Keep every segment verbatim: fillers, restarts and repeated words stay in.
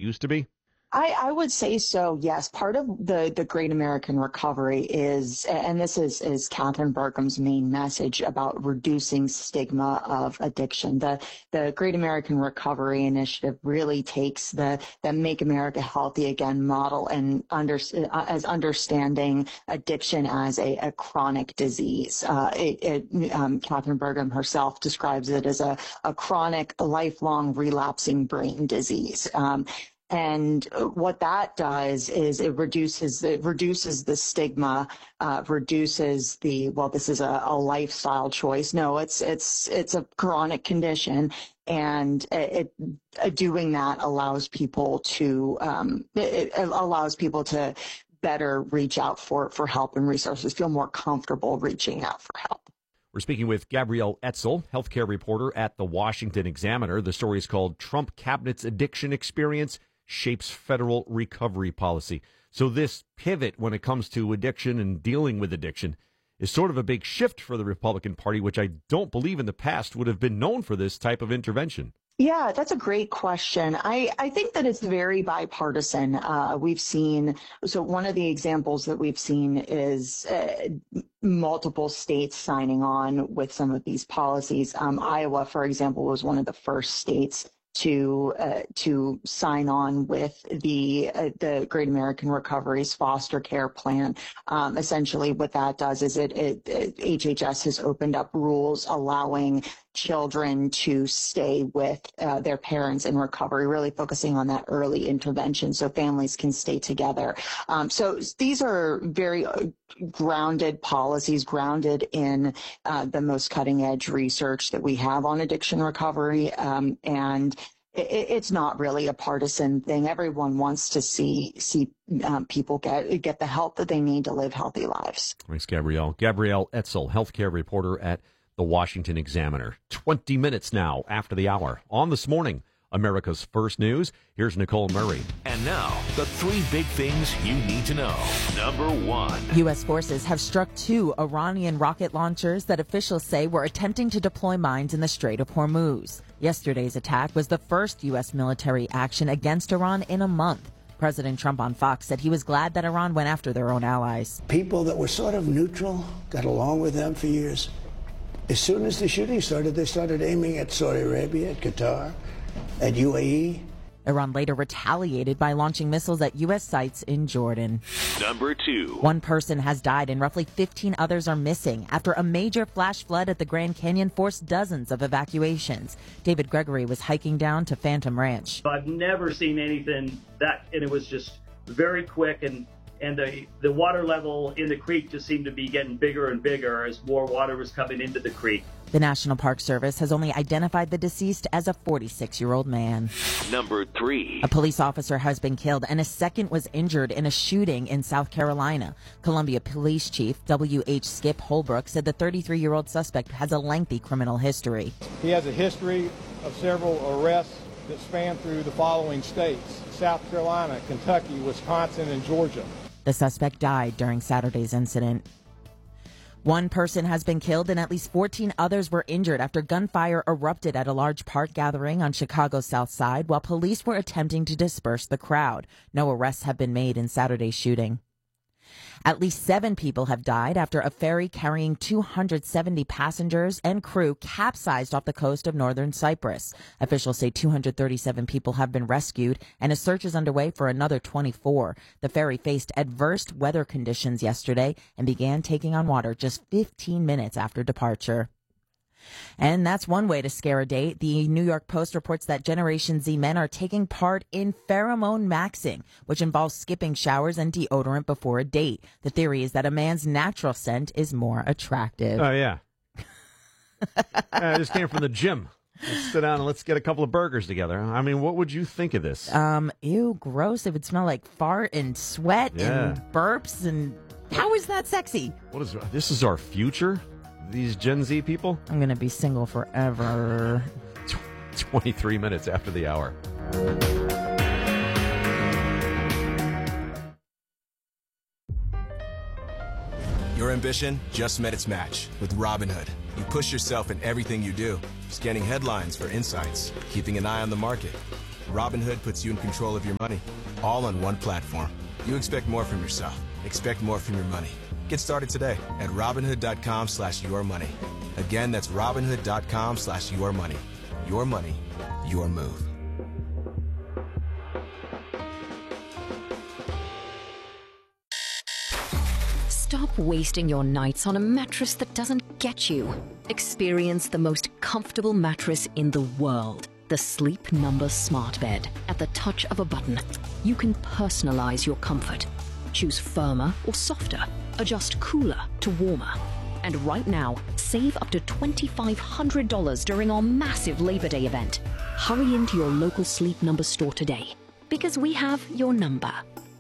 used to be? I, I would say so, yes. Part of the, the Great American Recovery is, and this is, is Katharine Bergham's main message about reducing stigma of addiction. The, the Great American Recovery Initiative really takes the, the Make America Healthy Again model and under, uh, as understanding addiction as a, a chronic disease. Uh, it, it, um, Katharine Bergham herself describes it as a, a chronic, lifelong relapsing brain disease. Um, And what that does is it reduces it reduces the stigma, uh, reduces the, well, this is a, a lifestyle choice. No, it's it's it's a chronic condition, and it, it doing that allows people to um, it, it allows people to better reach out for for help and resources, feel more comfortable reaching out for help. We're speaking with Gabrielle Etzel, healthcare reporter at the Washington Examiner. The story is called "Trump Cabinet's Addiction Experience Shapes Federal Recovery Policy." So this pivot when it comes to addiction and dealing with addiction is sort of a big shift for the Republican Party, which I don't believe in the past would have been known for this type of intervention. Yeah, that's a great question. I, I think that it's very bipartisan. Uh, we've seen, so one of the examples that we've seen is uh, multiple states signing on with some of these policies. Um, Iowa, for example, was one of the first states to uh, to sign on with the uh, the Great American Recovery's foster care plan. Um, essentially, what that does is it, it, it H H S has opened up rules allowing children to stay with uh, their parents in recovery, really focusing on that early intervention so families can stay together. Um, so these are very grounded policies, grounded in uh, the most cutting edge research that we have on addiction recovery. Um, and it, it's not really a partisan thing. Everyone wants to see see um, people get get the help that they need to live healthy lives. Thanks, Gabrielle. Gabrielle Etzel, healthcare reporter at the Washington Examiner. twenty minutes now after the hour. On This Morning, America's First News, here's Nicole Murray. And now, the three big things you need to know. Number one. U S forces have struck two Iranian rocket launchers that officials say were attempting to deploy mines in the Strait of Hormuz. Yesterday's attack was the first U S military action against Iran in a month. President Trump on Fox said he was glad that Iran went after their own allies. People that were sort of neutral, got along with them for years. As soon as the shooting started, they started aiming at Saudi Arabia, at Qatar, at U A E. Iran later retaliated by launching missiles at U S sites in Jordan. Number two. One person has died and roughly fifteen others are missing after a major flash flood at the Grand Canyon forced dozens of evacuations. David Gregory was hiking down to Phantom Ranch. I've never seen anything that, and it was just very quick, and and the, the water level in the creek just seemed to be getting bigger and bigger as more water was coming into the creek. The National Park Service has only identified the deceased as a forty-six-year-old man. Number three. A police officer has been killed and a second was injured in a shooting in South Carolina. Columbia Police Chief W H Skip Holbrook said the thirty-three-year-old suspect has a lengthy criminal history. He has a history of several arrests that span through the following states: South Carolina, Kentucky, Wisconsin, and Georgia. The suspect died during Saturday's incident. One person has been killed and at least fourteen others were injured after gunfire erupted at a large park gathering on Chicago's South Side while police were attempting to disperse the crowd. No arrests have been made in Saturday's shooting. At least seven people have died after a ferry carrying two hundred seventy passengers and crew capsized off the coast of northern Cyprus. Officials say two hundred thirty-seven people have been rescued and a search is underway for another twenty-four. The ferry faced adverse weather conditions yesterday and began taking on water just fifteen minutes after departure. And that's one way to scare a date. The New York Post reports that Generation Z men are taking part in pheromone maxing, which involves skipping showers and deodorant before a date. The theory is that a man's natural scent is more attractive. Oh, yeah. I just came from the gym. Let's sit down and let's get a couple of burgers together. I mean, what would you think of this? Um, ew, gross. It would smell like fart and sweat Yeah. and burps. And how is that sexy? What is this? Is our future? These Gen Z people? I'm going to be single forever. twenty-three minutes after the hour. Your ambition just met its match with Robinhood. You push yourself in everything you do, scanning headlines for insights, keeping an eye on the market, Robinhood puts you in control of your money, all on one platform. You expect more from yourself. Expect more from your money. Get started today at Robinhood.com slash your money. Again, that's Robinhood.com slash your money. Your money, your move. Stop wasting your nights on a mattress that doesn't get you. Experience the most comfortable mattress in the world. The Sleep Number Smart Bed. At the touch of a button, you can personalize your comfort. Choose firmer or softer. Adjust cooler to warmer. And right now, save up to two thousand five hundred dollars during our massive Labor Day event. Hurry into your local Sleep Number store today, because we have your number.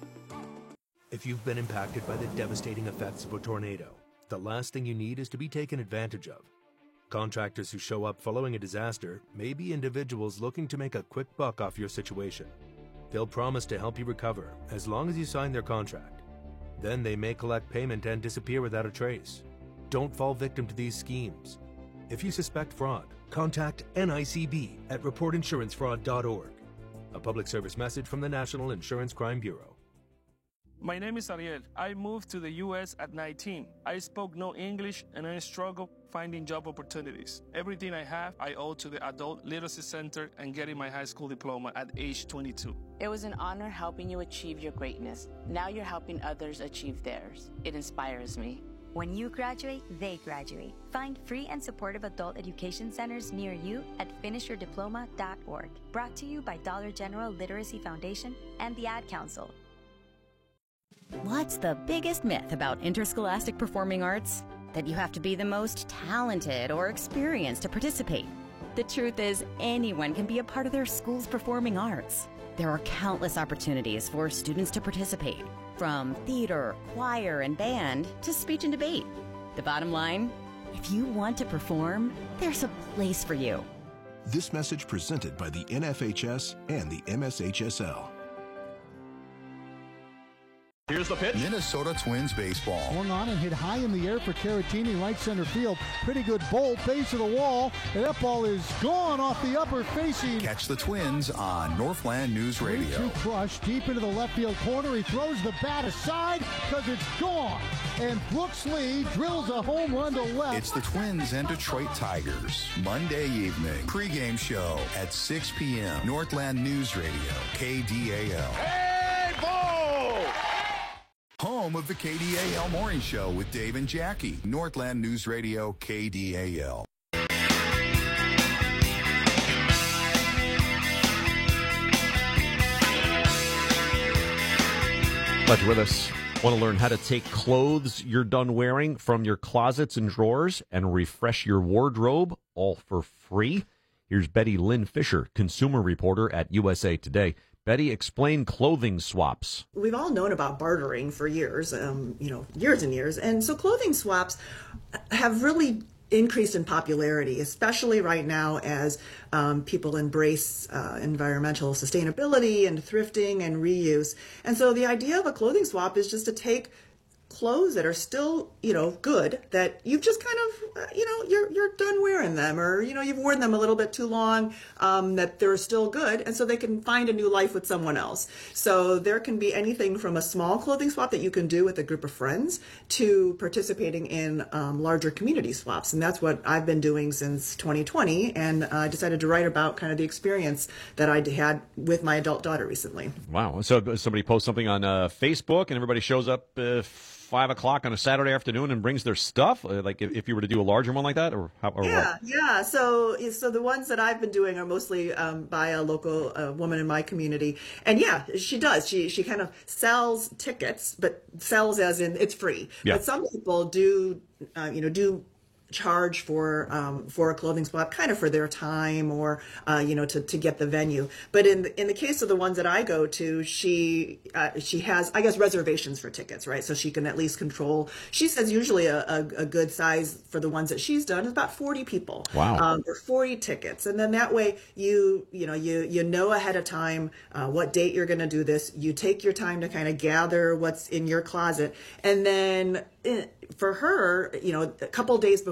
If you've been impacted by the devastating effects of a tornado, the last thing you need is to be taken advantage of. Contractors who show up following a disaster may be individuals looking to make a quick buck off your situation. They'll promise to help you recover as long as you sign their contract. Then they may collect payment and disappear without a trace. Don't fall victim to these schemes. If you suspect fraud, contact N I C B at report insurance fraud dot org. A public service message from the National Insurance Crime Bureau. My name is Ariel. I moved to the U S at nineteen. I spoke no English and I struggled finding job opportunities. Everything I have, I owe to the Adult Literacy Center and getting my high school diploma at age twenty-two. It was an honor helping you achieve your greatness. Now you're helping others achieve theirs. It inspires me. When you graduate, they graduate. Find free and supportive adult education centers near you at finish your diploma dot org. Brought to you by Dollar General Literacy Foundation and the Ad Council. What's the biggest myth about interscholastic performing arts? That you have to be the most talented or experienced to participate. The truth is, anyone can be a part of their school's performing arts. There are countless opportunities for students to participate, from theater, choir, and band to speech and debate. The bottom line, if you want to perform, there's a place for you. This message presented by the N F H S and the M S H S L. Here's the pitch. Minnesota Twins baseball. Swung on and hit high in the air for Caratini, right center field. Pretty good bolt, base of the wall, and that ball is gone off the upper facing. Catch the Twins on Northland News Radio. three two crush deep into the left field corner. He throws the bat aside because it's gone. And Brooks Lee drills a home run to left. It's the Twins and Detroit Tigers. Monday evening, pregame show at six p.m. Northland News Radio, K D A L. Hey, ball! Home of the K D A L Morning Show with Dave and Jackie. Northland News Radio, K D A L. Glad you're with us. Want to learn how to take clothes you're done wearing from your closets and drawers and refresh your wardrobe, all for free? Here's Betty Lynn Fisher, consumer reporter at U S A Today. Betty, explain clothing swaps. We've all known about bartering for years, um, you know, years and years. And so clothing swaps have really increased in popularity, especially right now as um, people embrace uh, environmental sustainability and thrifting and reuse. And so the idea of a clothing swap is just to take clothes that are still, you know, good, that you've just kind of, uh, you know, you're you're done wearing them, or, you know, you've worn them a little bit too long, um, that they're still good, and so they can find a new life with someone else. So there can be anything from a small clothing swap that you can do with a group of friends to participating in um, larger community swaps, and that's what I've been doing since twenty twenty, and I uh, decided to write about kind of the experience that I had with my adult daughter recently. Wow. So somebody posts something on uh, Facebook, and everybody shows up uh, five o'clock on a Saturday afternoon and brings their stuff? Like if, if you were to do a larger one like that, or how? Or yeah, what? yeah. So, so the ones that I've been doing are mostly um, by a local uh, woman in my community, and yeah, she does. She she kind of sells tickets, but sells as in it's free. Yeah. But some people do, uh, you know, do charge for um, for a clothing swap, kind of for their time, or uh, you know, to, to get the venue. But in the, in the case of the ones that I go to, she uh, she has, I guess, reservations for tickets, right? So she can at least control. She says usually a, a, a good size for the ones that she's done is about forty people. Wow. Um, for forty tickets, and then that way you you know you you know ahead of time uh, what date you're going to do this. You take your time to kind of gather what's in your closet, and then it, for her, you know, a couple days before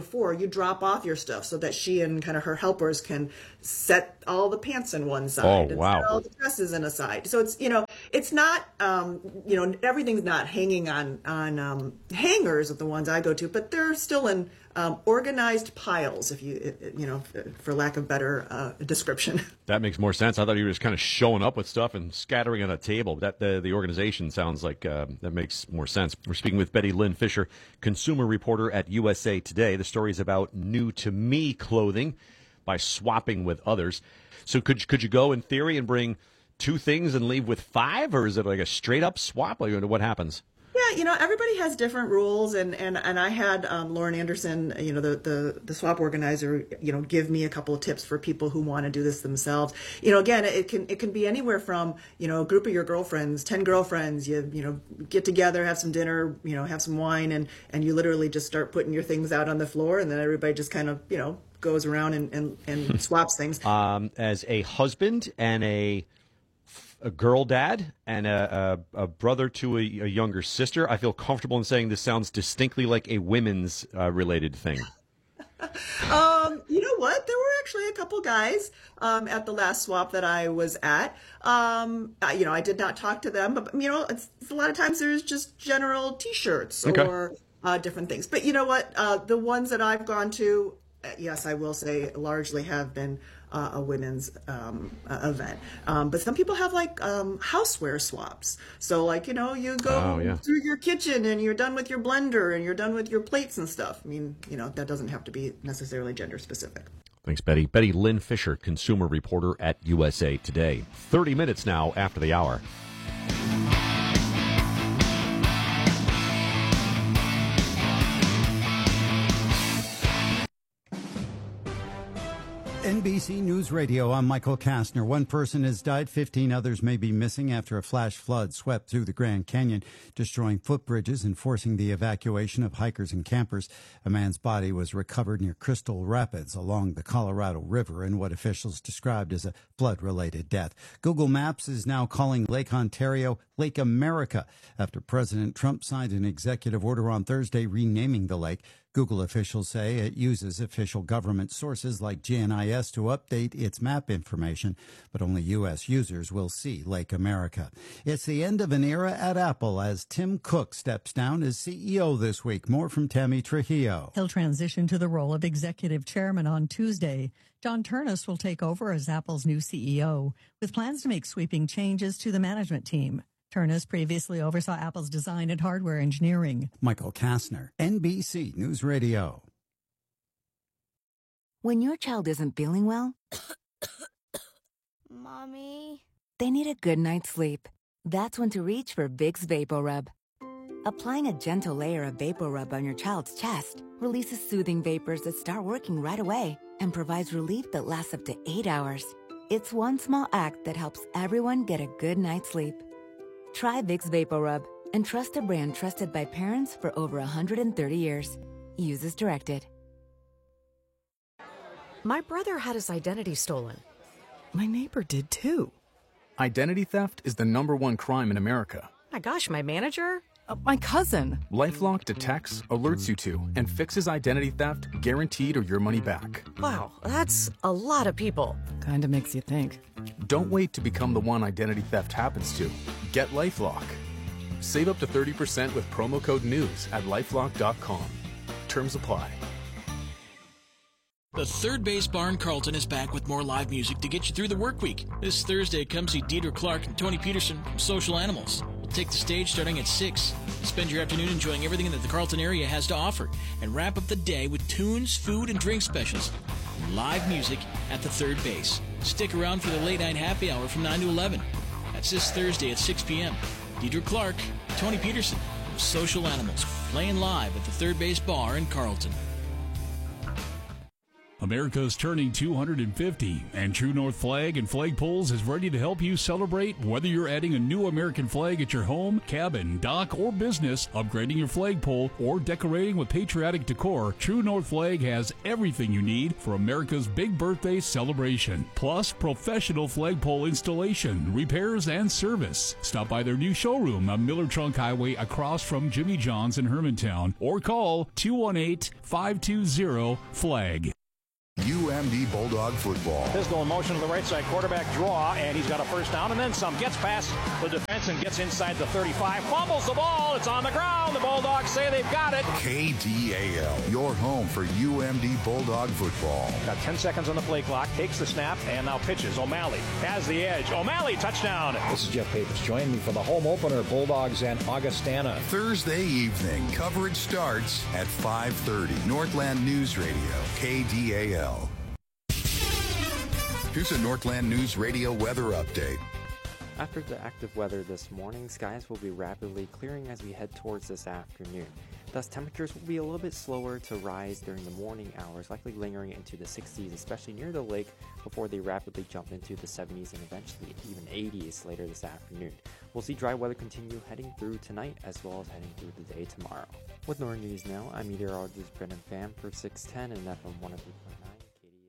before, you drop off your stuff so that she and kind of her helpers can set all the pants in one side Oh, and wow. set all the dresses in a side. So it's, you know, it's not, um, you know, everything's not hanging on, on um, hangers of the ones I go to, but they're still in um, organized piles, if you, you know, for lack of better uh, description. That makes more sense. I thought you were just kind of showing up with stuff and scattering on a table. That the, the organization sounds like uh, that makes more sense. We're speaking with Betty Lynn Fisher, consumer reporter at U S A Today. The story is about new to me clothing by swapping with others. So could could you go in theory and bring two things and leave with five, or is it like a straight up swap? Like, what happens? Yeah, you know, everybody has different rules, and, and, and I had um, Lauren Anderson, you know, the, the, the swap organizer, you know, give me a couple of tips for people who want to do this themselves. You know, again, it can it can be anywhere from, you know, a group of your girlfriends, ten girlfriends, you you know, get together, have some dinner, you know, have some wine, and, and you literally just start putting your things out on the floor, and then everybody just kind of, you know, goes around and, and, and swaps things. Um, as a husband and a a girl dad and a, a, a brother to a, a younger sister, I feel comfortable in saying this sounds distinctly like a women's uh, related thing. um, you know what? There were actually a couple guys um, at the last swap that I was at. Um, I, you know, I did not talk to them, but you know, it's, it's a lot of times there's just general T-shirts Okay. or uh, different things. But you know what? Uh, the ones that I've gone to, uh, yes, I will say, largely have been uh, a women's um, uh, event. Um, but some people have like um, houseware swaps. So like, you know, you go Oh, yeah. through your kitchen and you're done with your blender and you're done with your plates and stuff. I mean, you know, that doesn't have to be necessarily gender specific. Thanks, Betty. Betty Lynn Fisher, consumer reporter at U S A Today. thirty minutes now after the hour. N B C News Radio, I'm Michael Kastner. One person has died, fifteen others may be missing after a flash flood swept through the Grand Canyon, destroying footbridges and forcing the evacuation of hikers and campers. A man's body was recovered near Crystal Rapids along the Colorado River in what officials described as a flood-related death. Google Maps is now calling Lake Ontario Lake America after President Trump signed an executive order on Thursday renaming the lake. Google officials say it uses official government sources like G N I S to update its map information, but only U S users will see Lake America. It's the end of an era at Apple as Tim Cook steps down as C E O this week. More from Tammy Trujillo. He'll transition to the role of executive chairman on Tuesday. John Ternus will take over as Apple's new C E O, with plans to make sweeping changes to the management team. Ternus previously oversaw Apple's design and hardware engineering. Michael Kastner, N B C News Radio. When your child isn't feeling well, Mommy? they need a good night's sleep. That's when to reach for Vicks VapoRub. Applying a gentle layer of VapoRub on your child's chest releases soothing vapors that start working right away and provides relief that lasts up to eight hours. It's one small act that helps everyone get a good night's sleep. Try Vicks VapoRub and trust a brand trusted by parents for over one hundred thirty years. Use as directed. My brother had his identity stolen. My neighbor did too. Identity theft is the number one crime in America. My gosh, my manager? Uh, my cousin. LifeLock detects, alerts you to, and fixes identity theft guaranteed or your money back. Wow, that's a lot of people. Kinda makes you think. Don't wait to become the one identity theft happens to. Get LifeLock. Save up to thirty percent with promo code NEWS at lifelock dot com. Terms apply. The Third Base Bar in Carlton is back with more live music to get you through the work week. This Thursday, come see Dieter Clark and Tony Peterson from Social Animals. We'll take the stage starting at six. Spend your afternoon enjoying everything that the Carlton area has to offer, and wrap up the day with tunes, food, and drink specials. Live music at the Third Base. Stick around for the late night happy hour from nine to eleven. That's this Thursday at six p.m. Dieter Clark, Tony Peterson from Social Animals, playing live at the Third Base Bar in Carlton. America's turning two hundred fifty, and True North Flag and Flagpoles is ready to help you celebrate. Whether you're adding a new American flag at your home, cabin, dock, or business, upgrading your flagpole, or decorating with patriotic decor, True North Flag has everything you need for America's big birthday celebration. Plus, professional flagpole installation, repairs, and service. Stop by their new showroom on Miller Trunk Highway across from Jimmy John's in Hermantown, or call two one eight, five two zero, flag. U M D Bulldog football. Pistol in motion to the right side, quarterback draw, and he's got a first down and then some. Gets past the defense and gets inside the thirty-five. Fumbles the ball. It's on the ground. The Bulldogs say they've got it. K D A L, your home for U M D Bulldog football. Got ten seconds on the play clock. Takes the snap and now pitches. O'Malley has the edge. O'Malley, touchdown. This is Jeff Papers. Join me for the home opener, Bulldogs and Augustana. Thursday evening, coverage starts at five thirty. Northland News Radio, K D A L. Here's a Northland News Radio weather update. After the active weather this morning, skies will be rapidly clearing as we head towards this afternoon. Thus, temperatures will be a little bit slower to rise during the morning hours, likely lingering into the sixties, especially near the lake, before they rapidly jump into the seventies and eventually even eighties later this afternoon. We'll see dry weather continue heading through tonight as well as heading through the day tomorrow. With Northern News Now, I'm meteorologist Brendan Pham for six ten and F M one oh three point nine.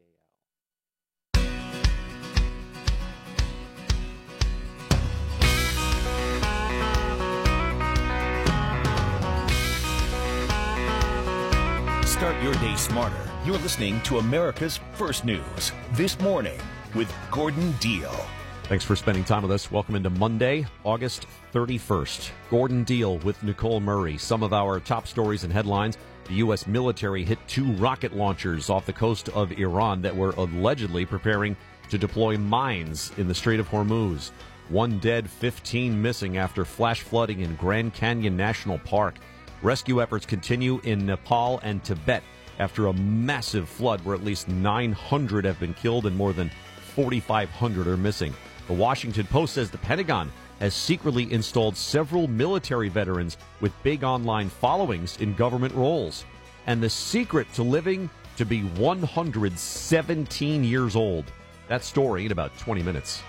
Start your day smarter. You're listening to America's First News This Morning with Gordon Deal. Thanks for spending time with us. Welcome into Monday, August thirty-first. Gordon Deal with Nicole Murray. Some of our top stories and headlines. The U S military hit two rocket launchers off the coast of Iran that were allegedly preparing to deploy mines in the Strait of Hormuz. One dead, fifteen missing after flash flooding in Grand Canyon National Park. Rescue efforts continue in Nepal and Tibet after a massive flood where at least nine hundred have been killed and more than forty-five hundred are missing. The Washington Post says the Pentagon has secretly installed several military veterans with big online followings in government roles. And the secret to living to be one hundred seventeen years old. That story in about twenty minutes.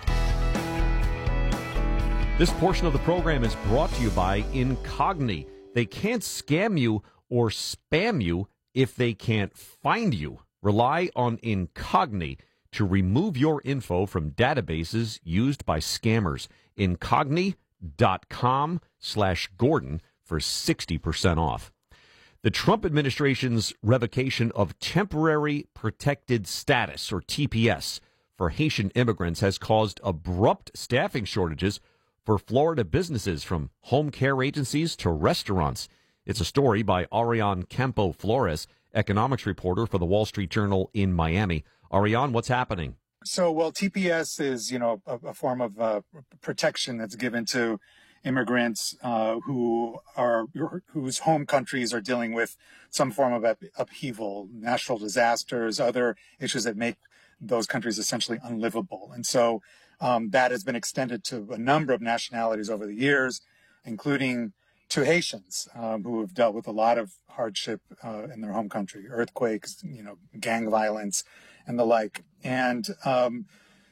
This portion of the program is brought to you by Incogni. They can't scam you or spam you if they can't find you. Rely on Incogni to remove your info from databases used by scammers. Incogni.com slash Gordon for sixty percent off. The Trump administration's revocation of Temporary Protected Status, or T P S, for Haitian immigrants has caused abrupt staffing shortages for Florida businesses, from home care agencies to restaurants. It's a story by Ariane Campo Flores, economics reporter for the Wall Street Journal in Miami. Ariane, what's happening? So, well, T P S is, you know, a, a form of uh, protection that's given to immigrants uh, who are whose home countries are dealing with some form of up, upheaval, natural disasters, other issues that make those countries essentially unlivable. And so um, that has been extended to a number of nationalities over the years, including to Haitians um, who have dealt with a lot of hardship uh, in their home country, earthquakes, you know, gang violence, and the like. And um,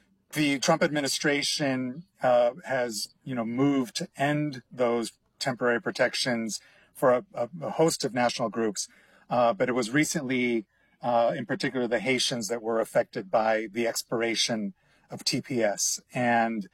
the Trump administration uh, has, you know, moved to end those temporary protections for a, a, a host of national groups. Uh, but it was recently, uh, in particular, the Haitians that were affected by the expiration of T P S. And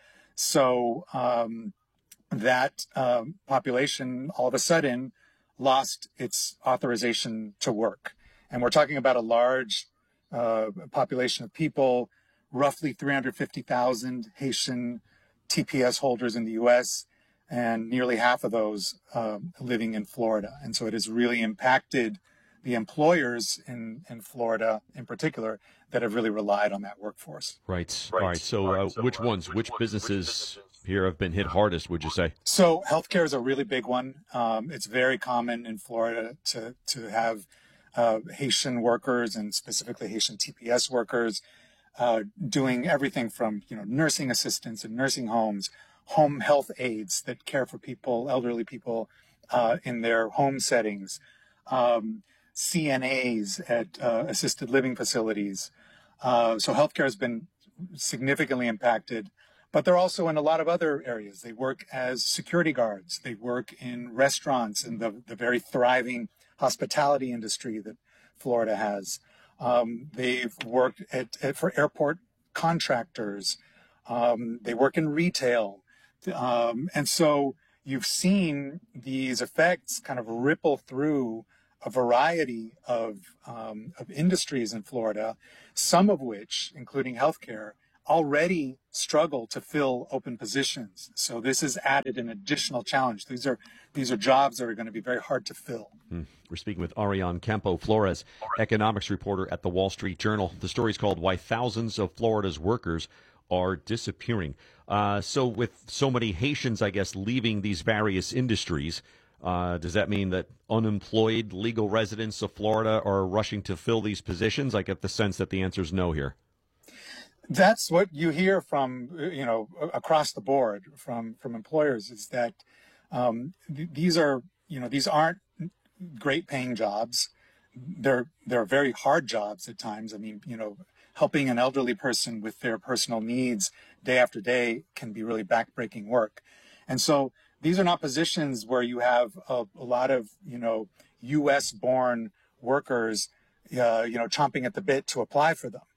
so um, that um, population all of a sudden lost its authorization to work. And we're talking about a large uh, population of people, roughly three hundred fifty thousand Haitian T P S holders in the U S, and nearly half of those uh, living in Florida. And so it has really impacted the employers in, in Florida in particular that have really relied on that workforce. Right. Right. All right. So, uh, so which uh, ones, which, which businesses here have been hit hardest, would you say? So healthcare is a really big one. Um, it's very common in Florida to, to have uh, Haitian workers, and specifically Haitian T P S workers, uh, doing everything from, you know, nursing assistants in nursing homes, home health aides that care for people, elderly people uh, in their home settings, um, C N As at uh, assisted living facilities. Uh, so healthcare has been significantly impacted, but they're also in a lot of other areas. They work as security guards. They work in restaurants and the, the very thriving hospitality industry that Florida has. Um, they've worked at, at, for airport contractors. Um, they work in retail. Um, and so you've seen these effects kind of ripple through a variety of, um, of industries in Florida, some of which, including healthcare, already struggle to fill open positions. So this has added an additional challenge. These are these are jobs that are going to be very hard to fill. Hmm. We're speaking with Ariane Campo Flores, economics reporter at the Wall Street Journal. The story is called "Why Thousands of Florida's Workers Are Disappearing." Uh, so with so many Haitians, I guess, leaving these various industries, Uh, does that mean that unemployed legal residents of Florida are rushing to fill these positions? I get the sense that the answer is no here. That's what you hear from, you know, across the board from, from employers is that um, th- these are, you know, these aren't great paying jobs. They're, they're very hard jobs at times. I mean, you know, helping an elderly person with their personal needs day after day can be really backbreaking work. And so these are not positions where you have a, a lot of, you know, U S born workers, uh, you know, chomping at the bit to apply for them.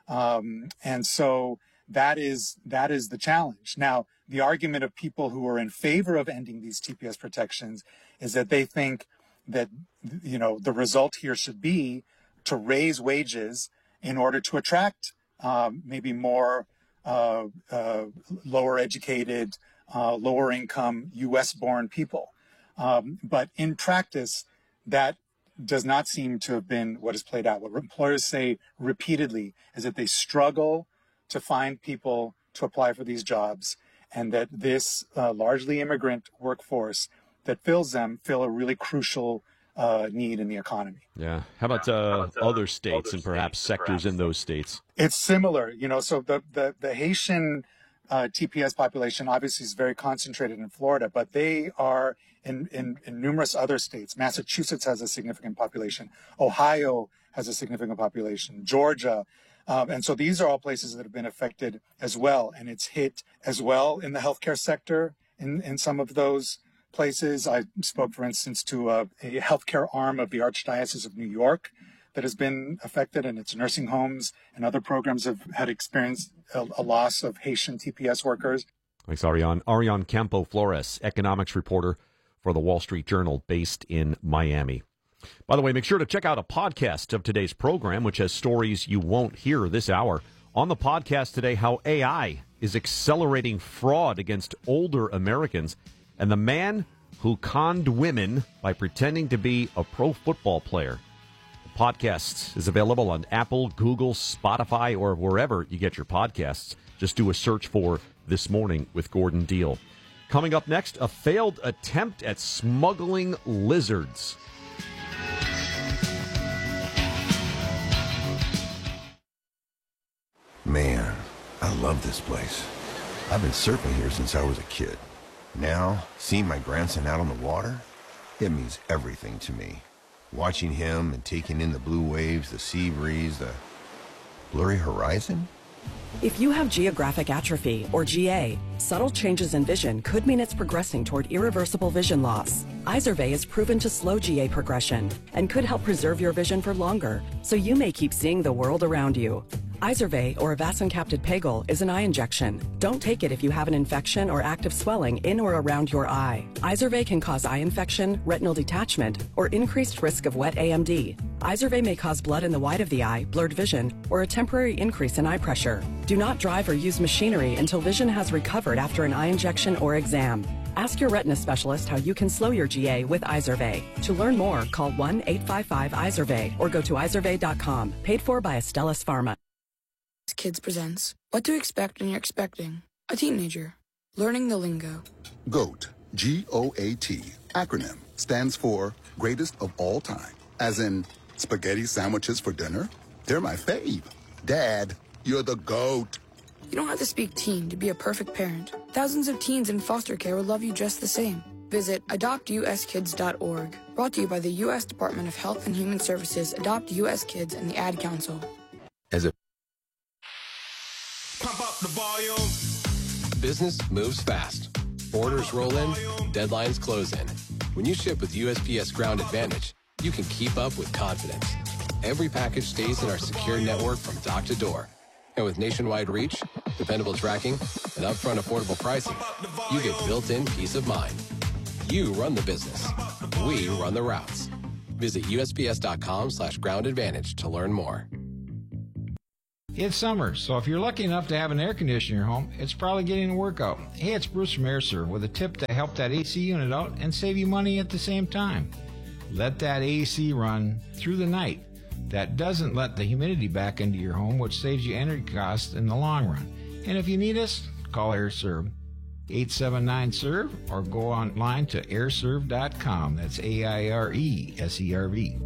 Um, and so that is that is the challenge. Now, the argument of people who are in favor of ending these T P S protections is that they think that, you know, the result here should be to raise wages in order to attract um, maybe more uh, uh, lower educated, Uh, lower income U S born people. Um, but in practice, that does not seem to have been what has played out. What employers say repeatedly is that they struggle to find people to apply for these jobs, and that this uh, largely immigrant workforce that fills them fill a really crucial uh, need in the economy. Yeah. How about uh, other states and perhaps sectors in those states? It's similar, you know, so the, the, the Haitian Uh, T P S population obviously is very concentrated in Florida, but they are in, in, in numerous other states. Massachusetts has a significant population. Ohio has a significant population. Georgia. Um, and so these are all places that have been affected as well. And it's hit as well in the healthcare sector in, in some of those places. I spoke, for instance, to a, a healthcare arm of the Archdiocese of New York that has been affected, and its nursing homes and other programs have had experienced a, a loss of Haitian T P S workers. Thanks, Ariane. Ariane Campo Flores, economics reporter for the Wall Street Journal based in Miami. By the way, make sure to check out a podcast of today's program, which has stories you won't hear this hour. On the podcast today, how A I is accelerating fraud against older Americans, and the man who conned women by pretending to be a pro football player. Podcast is available on Apple, Google, Spotify, or wherever you get your podcasts. Just do a search for This Morning with Gordon Deal. Coming up next, a failed attempt at smuggling lizards. Man, I love this place. I've been surfing here since I was a kid. Now, seeing my grandson out on the water, it means everything to me. Watching him and taking in the blue waves, the sea breeze, the blurry horizon. If you have geographic atrophy, or G A, subtle changes in vision could mean it's progressing toward irreversible vision loss. Izervay is proven to slow G A progression and could help preserve your vision for longer, so you may keep seeing the world around you. Izervay, or avacincaptad pegol, is an eye injection. Don't take it if you have an infection or active swelling in or around your eye. Izervay can cause eye infection, retinal detachment, or increased risk of wet A M D. Izervay may cause blood in the white of the eye, blurred vision, or a temporary increase in eye pressure. Do not drive or use machinery until vision has recovered after an eye injection or exam. Ask your retina specialist how you can slow your G A with Izervay. To learn more, call one eight five five Izervay or go to izervay dot com. Paid for by Astellas Pharma. Kids presents What to Expect When You're Expecting a Teenager. Learning the lingo. GOAT, G O A T, acronym, stands for Greatest of All Time. As in, spaghetti sandwiches for dinner? They're my fave. Dad, you're the GOAT. You don't have to speak teen to be a perfect parent. Thousands of teens in foster care will love you just the same. Visit adopt u s kids dot org. Brought to you by the U S Department of Health and Human Services, Adopt U S Kids, and the Ad Council. As a Pump up the volume. business moves fast. Orders roll in, deadlines close in. When you ship with U S P S Ground Advantage, you can keep up with confidence. Every package stays in our secure network from dock to door. And with nationwide reach, dependable tracking, and upfront affordable pricing, you get built-in peace of mind. You run the business. We run the routes. Visit U S P S dot com slash ground advantage to learn more. It's summer, so if you're lucky enough to have an air conditioner in your home, it's probably getting a workout. Hey, it's Bruce from AirServe with a tip to help that A C unit out and save you money at the same time. Let that A C run through the night. That doesn't let the humidity back into your home, which saves you energy costs in the long run. And if you need us, call AirServe. eight seven nine S E R V or go online to air serve dot com. That's A I R E S E R V.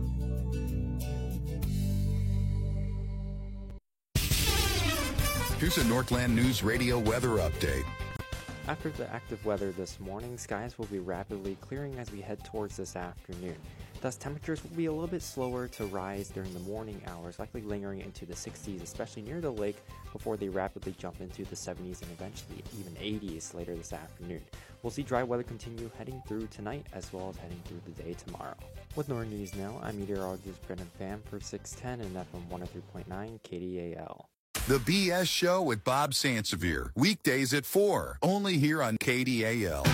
Here's a Northland News Radio weather update. After the active weather this morning, skies will be rapidly clearing as we head towards this afternoon. Thus, temperatures will be a little bit slower to rise during the morning hours, likely lingering into the sixties, especially near the lake, before they rapidly jump into the seventies and eventually even eighties later this afternoon. We'll see dry weather continue heading through tonight as well as heading through the day tomorrow. With N O R News Now, I'm meteorologist Brendan Pham for six ten and F M one oh three point nine K D A L. The B S Show with Bob Sansevier. Weekdays at four. Only here on K D A L.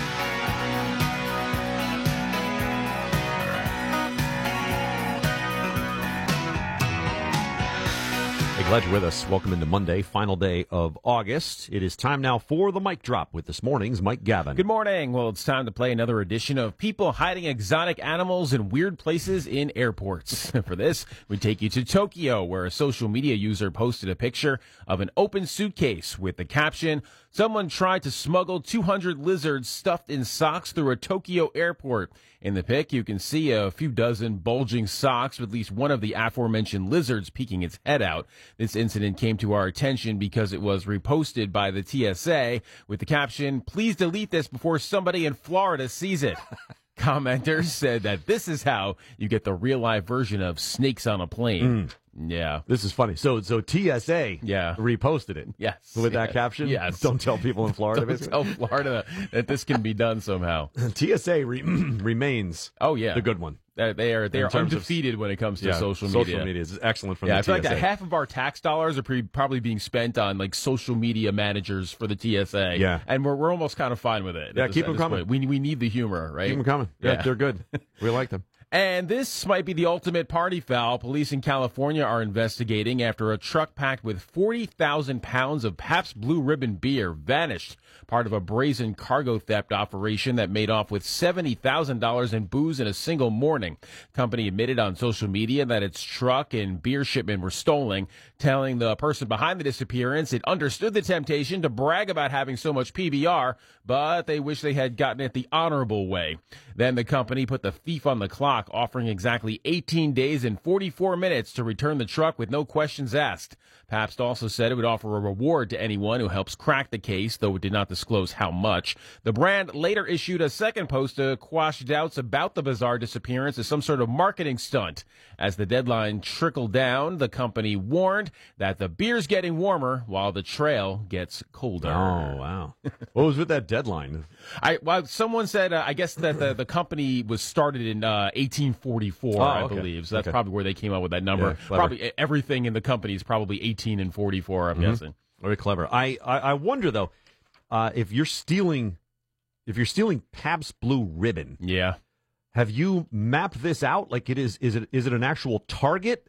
Hey, glad you're with us. Welcome into Monday, final day of August. It is time now for the mic drop with this morning's Mike Gavin. Good morning. Well, it's time to play another edition of People Hiding Exotic Animals in Weird Places in Airports. For this, we take you to Tokyo, where a social media user posted a picture of an open suitcase with the caption, "Someone tried to smuggle two hundred lizards stuffed in socks through a Tokyo airport." In the pic, you can see a few dozen bulging socks with at least one of the aforementioned lizards peeking its head out. This incident came to our attention because it was reposted by the T S A with the caption, "Please delete this before somebody in Florida sees it." Commenters said that this is how you get the real-life version of snakes on a plane. Mm. Yeah. This is funny. So so T S A yeah. reposted it. Yes. With yeah. that caption? Yes. Don't tell people in Florida. Don't tell Florida that this can be done somehow. T S A re- remains oh, yeah. the good one. They're, they are they are undefeated of, when it comes to yeah, social media. Social media is excellent from yeah, the I feel T S A. like that half of our tax dollars are pre- probably being spent on like social media managers for the T S A. Yeah. And we're we're almost kind of fine with it. Yeah, this, keep them coming. Point. We, we need the humor, right? Keep them coming. Yeah, yeah. They're good. We like them. And this might be the ultimate party foul. Police in California are investigating after a truck packed with forty thousand pounds of Pabst Blue Ribbon beer vanished, part of a brazen cargo theft operation that made off with seventy thousand dollars in booze in a single morning. Company admitted on social media that its truck and beer shipment were stolen, telling the person behind the disappearance it understood the temptation to brag about having so much P B R, but they wish they had gotten it the honorable way. Then the company put the thief on the clock, offering exactly eighteen days and forty-four minutes to return the truck with no questions asked. Pabst also said it would offer a reward to anyone who helps crack the case, though it did not disclose how much. The brand later issued a second post to quash doubts about the bizarre disappearance as some sort of marketing stunt. As the deadline trickled down, the company warned that the beer's getting warmer while the trail gets colder. Oh, wow. What was with that deadline? I well, someone said, uh, I guess that the, the company was started in uh, eighteen forty-four, oh, I okay. believe. So that's okay. probably where they came up with that number. Yeah, probably everything in the company is probably eighteen and forty-four, I'm mm-hmm. guessing. Very clever. I, I, I wonder, though, uh, if you're stealing if you're stealing Pabst Blue Ribbon, yeah, have you mapped this out? Like, it is is it is it an actual target?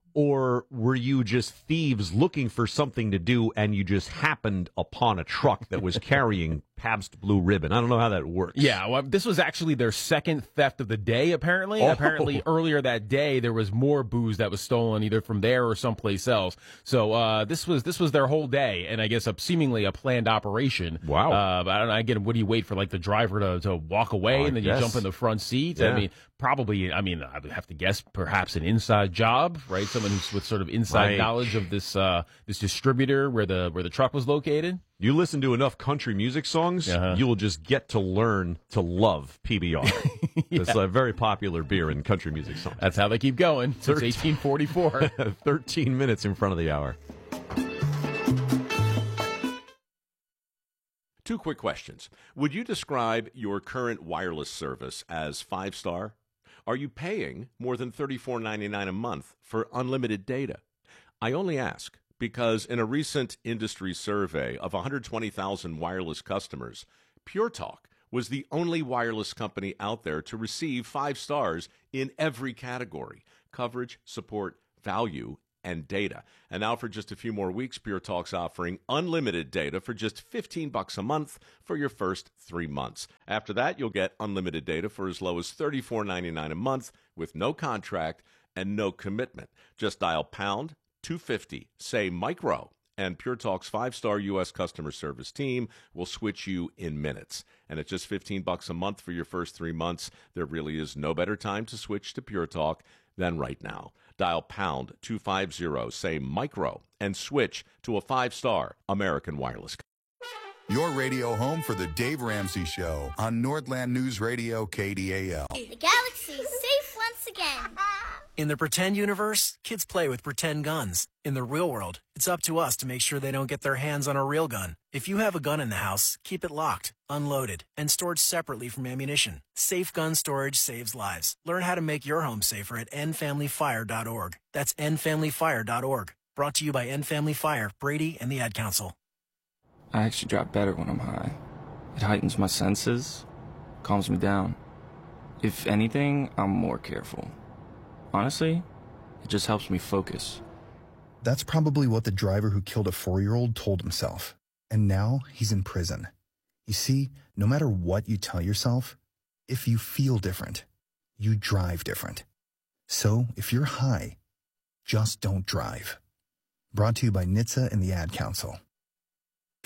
Or were you just thieves looking for something to do and you just happened upon a truck that was carrying Pabst Blue Ribbon? I don't know how that works. Yeah, well, this was actually their second theft of the day, apparently. Oh. Apparently, earlier that day, there was more booze that was stolen either from there or someplace else. So uh, this was this was their whole day, and I guess a, seemingly a planned operation. Wow. Uh, but I don't know, again, what do you wait for, like, the driver to, to walk away, oh, and then guess. you jump in the front seat? Yeah. I mean, probably, I mean, I would have to guess perhaps an inside job, right? Someone someone who's with sort of inside Right. knowledge of this uh, this distributor where the where the truck was located. You listen to enough country music songs, Uh-huh. you will just get to learn to love P B R. It's a very popular beer in country music songs. That's how they keep going since eighteen forty-four. thirteen minutes in front of the hour. Two quick questions. Would you describe your current wireless service as five-star? Are you paying more than thirty-four ninety-nine a month for unlimited data? I only ask because in a recent industry survey of one hundred twenty thousand wireless customers, Pure Talk was the only wireless company out there to receive five stars in every category: coverage, support, value, and data. And now for just a few more weeks, Pure Talk's offering unlimited data for just fifteen bucks a month for your first three months. After that, you'll get unlimited data for as low as thirty-four ninety-nine a month with no contract and no commitment. Just dial pound two fifty, say micro, and Pure Talk's five-star U S customer service team will switch you in minutes. And at just fifteen bucks a month for your first three months, there really is no better time to switch to Pure Talk than right now. Dial pound two fifty, say micro, and switch to a five-star American Wireless. Your radio home for the Dave Ramsey Show on Nordland News Radio K D A L. The galaxy is safe once again. In the pretend universe, kids play with pretend guns. In the real world, it's up to us to make sure they don't get their hands on a real gun. If you have a gun in the house, keep it locked, unloaded, and stored separately from ammunition. Safe gun storage saves lives. Learn how to make your home safer at end family fire dot org. That's end family fire dot org. Brought to you by End Family Fire, Brady, and the Ad Council. I actually drive better when I'm high. It heightens my senses, calms me down. If anything, I'm more careful. Honestly, it just helps me focus. That's probably what the driver who killed a four-year-old told himself. And now he's in prison. You see, no matter what you tell yourself, if you feel different, you drive different. So if you're high, just don't drive. Brought to you by N H T S A and the Ad Council.